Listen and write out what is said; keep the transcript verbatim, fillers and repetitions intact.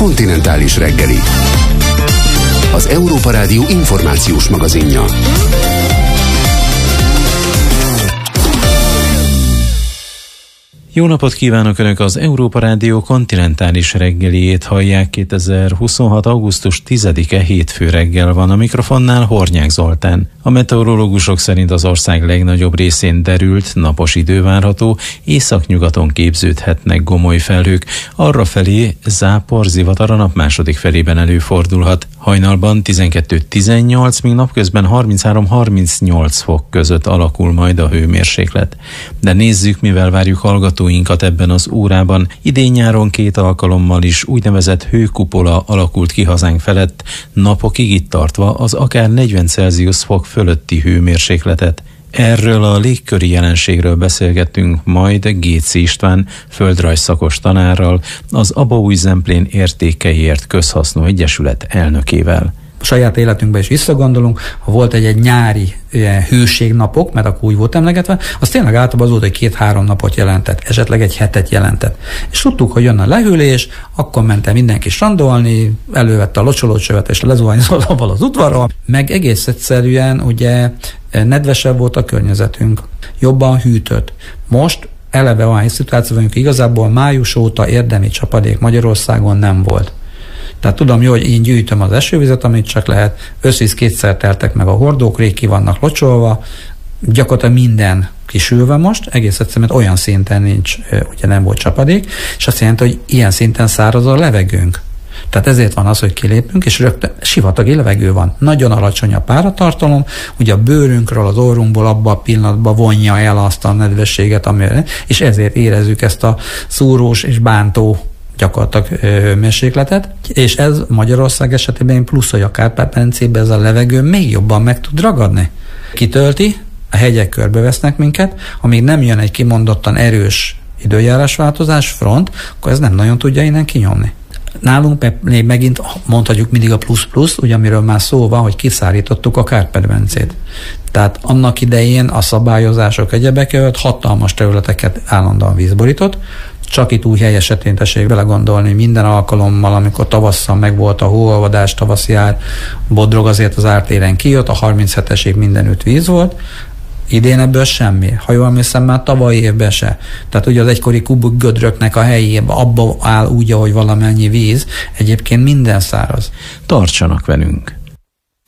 Kontinentális reggeli. Az Európa Rádió információs magazinja. Jó napot kívánok! Önök az Európa Rádió kontinentális reggeliét hallják. kétezer-huszonhat. augusztus tizedike hétfő reggel van, a mikrofonnál Hornyák Zoltán. A meteorológusok szerint az ország legnagyobb részén derült, napos idő várható, északnyugaton képződhetnek gomoly felhők, arrafelé zápor, zivatar a nap második felében előfordulhat. Hajnalban tizenkettő-tizennyolc, míg napközben harminchárom-harmincnyolc fok között alakul majd a hőmérséklet. De nézzük, mivel várjuk hallgatóinkat ebben az órában. Idén-nyáron két alkalommal is úgynevezett hőkupola alakult ki hazánk felett, napokig itt tartva az akár negyven Celsius fok fölötti hőmérsékletet. Erről a légköri jelenségről beszélgettünk majd Géczi István földrajzszakos tanárral, az Abaúj-Zemplén Értékeiért Közhasznú Egyesület elnökével. A saját életünkben is visszagondolunk, ha volt egy, egy nyári ilyen hőségnapok, mert akkor úgy volt emlegetve, az tényleg általában az volt, hogy két-három napot jelentett, esetleg egy hetet jelentett. És tudtuk, hogy jön a lehűlés, akkor mentem mindenki strandolni, elővette a locsolócsövet és lezuhanyozott abban az udvarról, meg egész egyszerűen ugye nedvesebb volt a környezetünk, jobban hűtött. Most eleve olyan szituáció vagyunk, igazából május óta érdemi csapadék Magyarországon nem volt. Tehát tudom jó, hogy én gyűjtöm az esővizet, amit csak lehet, összvíz kétszer teltek meg a hordók, rég ki vannak locsolva, gyakorlatilag minden kisülve most, egész egyszerűen olyan szinten nincs, ugye nem volt csapadék, és azt jelenti, hogy ilyen szinten száraz a levegőnk. Tehát ezért van az, hogy kilépünk, és rögtön sivatagi levegő van. Nagyon alacsony a páratartalom, ugye a bőrünkről, az orrunkból abba a pillanatban vonja el azt a nedvességet, amire, és ezért érezzük ezt a szúrós és bántó gyakorlatilag mérsékletet, és ez Magyarország esetében plusz, hogy a Kárpát-medencében ez a levegő még jobban meg tud ragadni. Kitölti, a hegyek körbevesznek minket, amíg nem jön egy kimondottan erős időjárásváltozás, front, akkor ez nem nagyon tudja innen kinyomni. Nálunk még megint mondhatjuk mindig a plusz-plusz, ugye amiről már szó van, hogy kiszárítottuk a Kárpát-medencét. Tehát annak idején a szabályozások egyebek előtt hatalmas területeket állandóan vízborított, csak itt Újhely esetén tessék belegondolni, minden alkalommal, amikor tavasszal megvolt a hóolvadás, tavaszi ár, Bodrog azért az ártéren kijött, a harminchetesig mindenütt víz volt, idén ebből semmi. Ha jól emlékszem, már tavalyi évben se. Tehát ugye az egykori kubik gödröknek a helyében abba áll úgy, ahogy valamennyi víz, egyébként minden száraz. Tartsanak velünk!